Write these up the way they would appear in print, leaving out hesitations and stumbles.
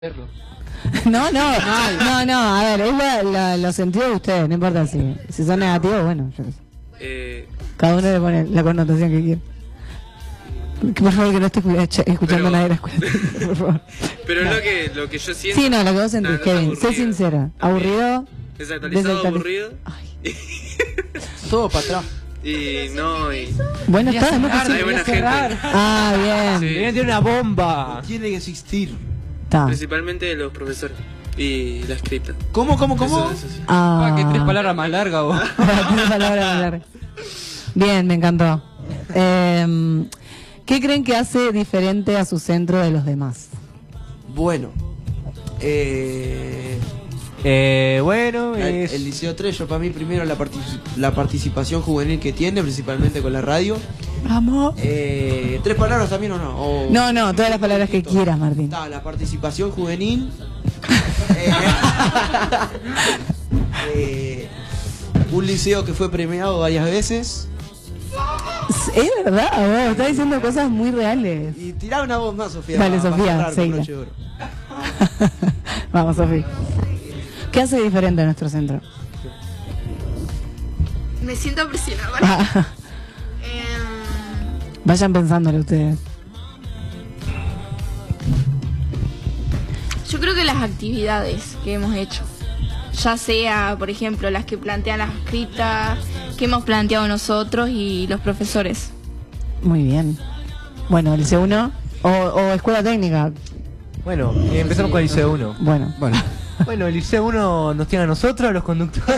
verlo. No, a ver, es los sentidos de ustedes, no importa si son negativos, bueno, yo qué sé. Cada uno le pone la connotación que quiere. Por favor, que no esté escuchando nadie de la escuela, por favor. Pero no. lo que yo siento... Sí, no, lo que vos sentís, Kevin, sé sincero. Aburrido. Desactualizado, aburrido. Ay. Todo para atrás. Y no, y... Bueno, está, no Hay buena gente. Ah, bien. Sí. Viene de una bomba. Tiene que existir. Está. Principalmente los profesores y la escrita. ¿Cómo? Eso sí. Ah, Que 3 palabras más largas vos. 3 palabras más largas. Bien, me encantó. ¿Qué creen que hace diferente a su centro de los demás? Bueno. El Liceo 3, yo para mí primero la participación juvenil que tiene, principalmente con la radio. Vamos. 3 palabras también o no. No, todas las palabras que quieras, Martín. Está, la participación juvenil. Un liceo que fue premiado varias veces. Es verdad, vos estás diciendo cosas muy reales. Y tirá una voz más, Sofía. Vale, para Sofía, cerrar con seguila. broche de oro. Vamos, Sofía. ¿Qué hace diferente a nuestro centro? Me siento presionada. Ah, vayan pensándolo ustedes. Yo creo que las actividades que hemos hecho, ya sea, por ejemplo, las que plantean las escritas, que hemos planteado nosotros y los profesores. Muy bien. Bueno, el C1 o escuela técnica. Bueno, empezamos con el Liceo 1. Bueno, El Liceo 1 nos tiene a nosotros, los conductores.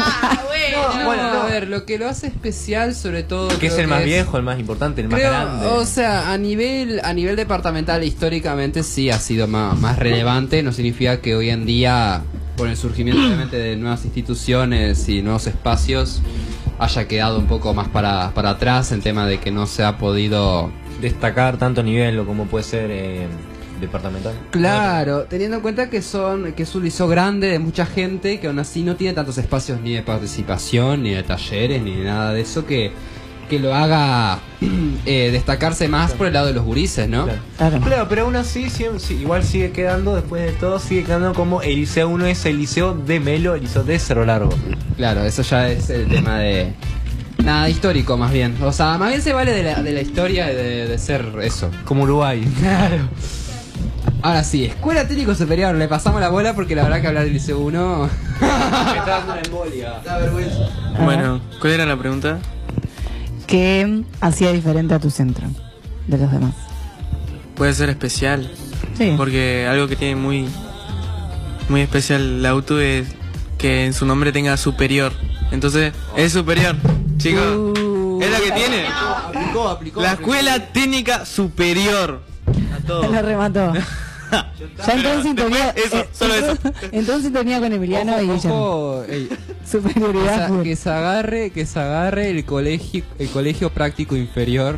A ver, lo que lo hace especial sobre todo... Que es el más viejo, el más importante, el más grande. O sea, a nivel departamental, históricamente sí ha sido más relevante. No significa que hoy en día, por el surgimiento obviamente de nuevas instituciones y nuevos espacios, haya quedado un poco más para atrás en tema de que no se ha podido Destacar tanto nivel como puede ser departamental. Claro, teniendo en cuenta que es un liceo grande de mucha gente, que aún así no tiene tantos espacios ni de participación, ni de talleres, ni de nada de eso que lo haga destacarse más por el lado de los gurises, ¿no? Claro, pero aún así igual sigue quedando, después de todo, sigue quedando como el Liceo 1 es el Liceo de Melo, el Liceo de Cerro Largo. Claro, eso ya es el tema de... Nada, histórico más bien. O sea, más bien se vale de la historia de ser eso. Como Uruguay. Claro. Ahora sí, Escuela Técnico Superior, le pasamos la bola porque la verdad que hablar del Liceo 1... Me está dando una embolia. Da vergüenza. Bueno, ¿cuál era la pregunta? ¿qué hacía diferente a tu centro de los demás? Puede ser especial. Sí. Porque algo que tiene muy especial la UTU es que en su nombre tenga superior. Entonces, es superior, chicos. Es lo que tiene. Aplicó. La Escuela Técnica Superior. A todos. Lo remató. Ya entró en sintonía. Eso, solo eso. Entró en sintonía con Emiliano y Guillermo. Ojo, Superioridad. que se agarre el colegio práctico inferior.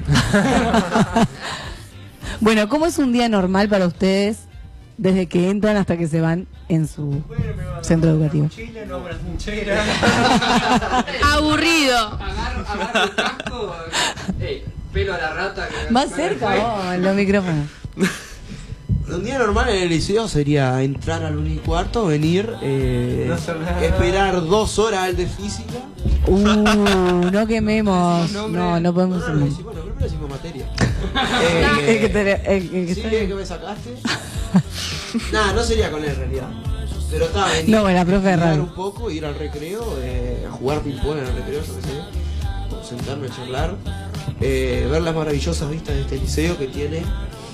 Bueno, ¿cómo es un día normal para ustedes desde que entran hasta que se van en su centro educativo? Aburrido. Agarro el casco, pelo a la rata. Más cerca, vos, en los micrófonos. Un día normal en el liceo sería entrar al 1:15, venir, esperar 2 horas al de física. No quememos. No podemos hacer Bueno, primero decimos materia. Sí, que me sacaste. Nada, no sería con él en realidad. Pero estaba venir, No, la profe de radio. un poco, ir al recreo, a jugar ping-pong en el recreo, yo qué sé, sentarme a charlar, ver las maravillosas vistas de este liceo que tiene.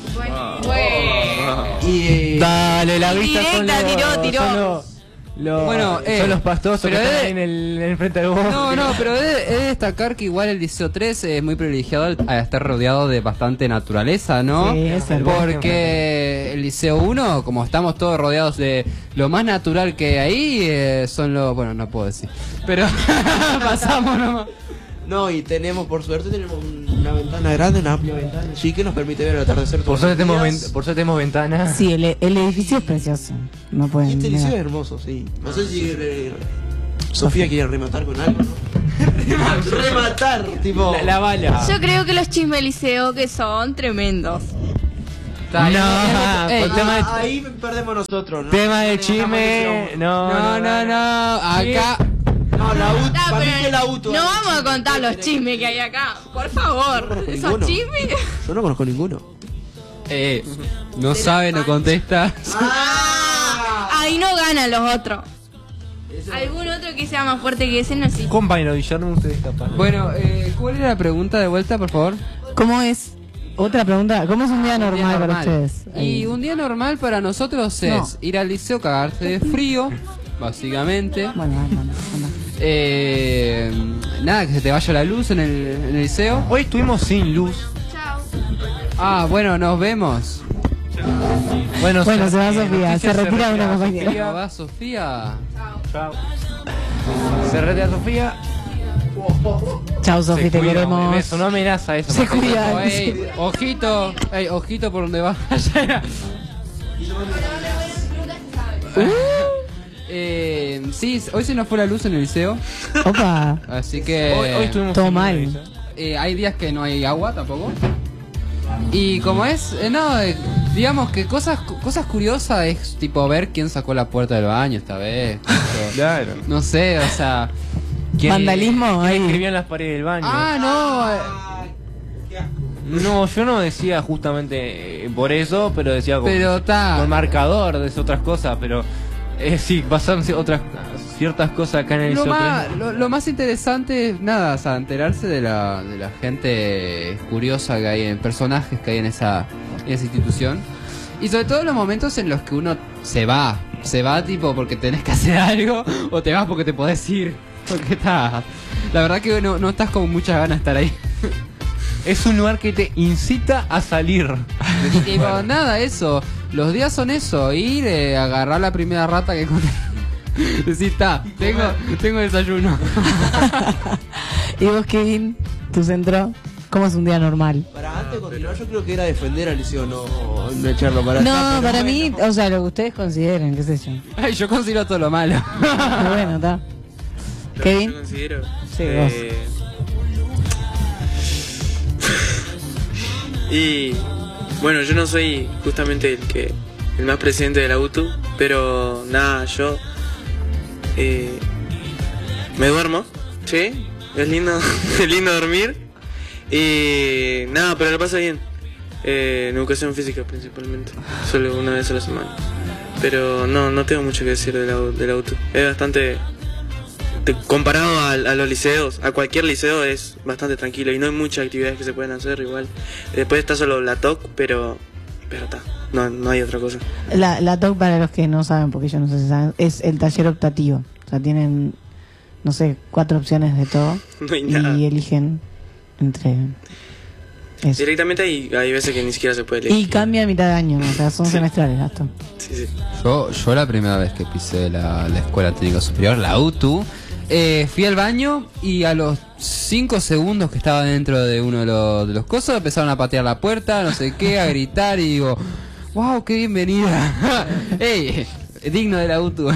Y Dale, la vista Tiró. son los pastosos que pero están en el frente del bosque. No, pero he de destacar que igual el Liceo 3 es muy privilegiado al estar rodeado de bastante naturaleza, ¿no? Sí, es hermoso. Porque el Liceo 1, como estamos todos rodeados de lo más natural que hay, son los... Bueno, no puedo decir. Pero pasamos nomás. no, y por suerte tenemos una ventana grande, una amplia ventana, sí, que nos permite ver el atardecer Por todos suerte los días. tenemos ventanas. Sí, el edificio es precioso. No Y pueden. este liceo es negar. hermoso, sí. No sé si Sofía quiere rematar con algo, ¿no? Rematar, tipo... La bala. Yo creo que los chismes del liceo que son tremendos. Está, Con tema de Ahí perdemos nosotros, ¿no? tema de chisme. No. Acá. No, la UTU, Ah, para mí pero que la UTU. no vamos a contar los chismes que hay acá. Por favor. conozco ¿Esos ninguno. chismes? Yo no conozco ninguno. No sabe, no contesta. Ahí no ganan los otros. Algún otro que sea más fuerte que ese no existe. Compañero Guillermo, usted es capaz. Bueno, ¿cuál era la pregunta de vuelta, por favor? ¿Cómo es? Otra pregunta. ¿Cómo es un día normal para ustedes? Y un día normal para nosotros es ir al liceo, cagarse de frío, básicamente. Bueno, anda. Nada, que se te vaya la luz en el liceo. Hoy estuvimos sin luz. Chao. Bueno, nos vemos. Bueno, se va Sofía, se retira una compañera. ¿Cómo va Sofía? Chao. Se retira Sofía. Chao, Sofi, Se te cuida, queremos. Eso no amenaza eso. Se cuida. Ey, ojito por donde va. Sí, hoy se nos fue la luz en el liceo, Opa. así que Hoy estuvimos Todo sin mal. luz, hay días que no hay agua tampoco. Y como es, digamos que cosas curiosas es tipo ver quién sacó la puerta del baño esta vez. Claro. No sé, o sea. Vandalismo ¿Quién ahí. escribía en las paredes del baño? No, No, yo no decía justamente por eso, pero decía como pero está. con marcador, de otras cosas, pero sí, pasaron ciertas cosas acá en el liceo. Lo más interesante es nada, o sea, enterarse de la gente curiosa que hay, en personajes que hay en esa institución. Y sobre todo los momentos en los que uno se va tipo porque tenés que hacer algo, o te vas porque te podés ir. Porque está. La verdad que no estás con muchas ganas de estar ahí. Es un lugar que te incita a salir. Y tipo, nada, eso. Los días son eso, ir, agarrar la primera rata que encontré. Decir, tengo desayuno. ¿Y vos, Kevin? ¿Tu centro? ¿Cómo es un día normal? Para antes de continuar, yo creo que era defender al liceo, no echarlo para No, atrás, pero para bueno. mí, o sea, lo que ustedes consideren, qué sé yo. Ay, yo considero todo lo malo. Pero bueno, está. ¿Kevin? Yo considero. Sí, Y bueno, yo no soy justamente el más presidente de la UTU, pero nada, yo me duermo, sí, es lindo, es lindo dormir y nada, pero lo pasa bien. En educación física principalmente, solo una vez a la semana. Pero no tengo mucho que decir de la UTU. Es bastante comparado a los liceos, a cualquier liceo es bastante tranquilo y no hay muchas actividades que se pueden hacer igual. Después está solo la TOC, pero está, no hay otra cosa. La TOC, para los que no saben, porque yo no sé si saben, es el taller optativo. O sea, tienen, no sé, 4 opciones de todo. No hay nada. Y eligen entre eso. Directamente hay veces que ni siquiera se puede elegir. Y cambia a mitad de año, o sea, son semestrales las TOC. Sí. Yo la primera vez que pisé la Escuela Técnica Superior, la UTU, fui al baño y a los 5 segundos que estaba dentro de uno de los cosas empezaron a patear la puerta, no sé qué, a gritar y digo, wow, qué bienvenida. Ey, digno de la UTU.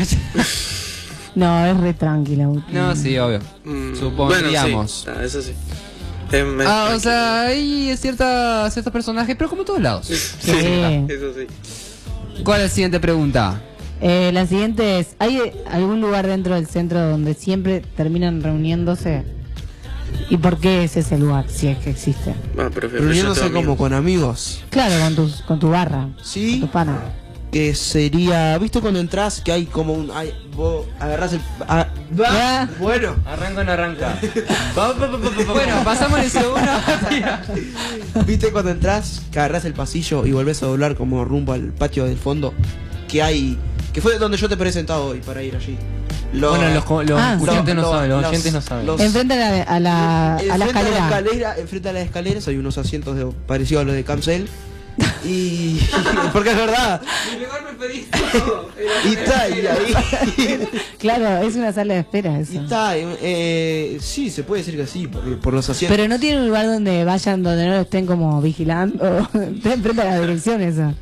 No, es re tranquila. No, sí, obvio. Supondríamos. Bueno, sí, eso sí. O sea, hay ciertos personajes, pero como en todos lados. Sí. Eso sí. ¿Cuál es la siguiente pregunta? La siguiente es, ¿hay algún lugar dentro del centro donde siempre terminan reuniéndose? ¿Y por qué es ese lugar, si es que existe? Bueno, pero Reuniéndose como con amigos. Claro, con tu barra, Sí. con tu pana. Que sería, ¿viste cuando entras que hay como un... vos agarrás el... bueno. Arranca o no arranca. Bueno, pasamos el segundo. ¿Viste cuando entras, que agarrás el pasillo y volvés a doblar como rumbo al patio del fondo? Que hay... Que fue donde yo te he presentado hoy para ir allí. Bueno, los oyentes no los- saben, los los- oyentes no saben. los- Enfrente a la escalera. Enfrente a las escaleras hay unos asientos parecidos a los de Cancel. Y... porque es verdad. Mi lugar preferido. Y está, y ahí... Claro, es una sala de espera Y eso. está, sí, se puede decir que sí, por los asientos. Pero no tiene un lugar donde vayan, donde no lo estén como vigilando. Está enfrente a la dirección eso.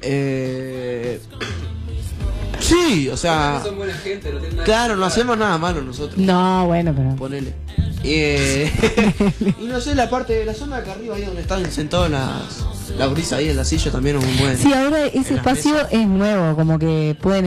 Sí, o sea, Son buena gente, no tienen nada. claro, no hacemos nada malo nosotros. No, bueno, pero... Ponele. Y no sé, la parte de la zona de acá arriba, ahí donde están sentados La brisa ahí en la silla también es un buen. Sí, ahora ese espacio es nuevo, como que pueden